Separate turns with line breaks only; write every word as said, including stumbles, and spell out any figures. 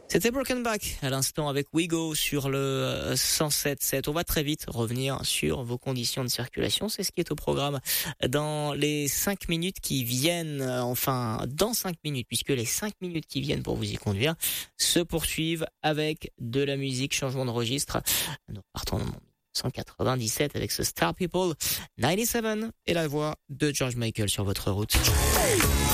C'était Broken Back à l'instant avec We Go sur le cent sept sept. On va très vite revenir sur vos conditions de circulation. C'est ce qui est au programme dans les cinq minutes qui viennent, enfin dans cinq minutes, puisque les cinq minutes qui viennent pour vous y conduire se poursuivent avec de la musique, changement de registre. Nous partons en cent quatre-vingt-dix-sept avec ce Star People quatre-vingt-dix-sept et la voix de George Michael sur votre route.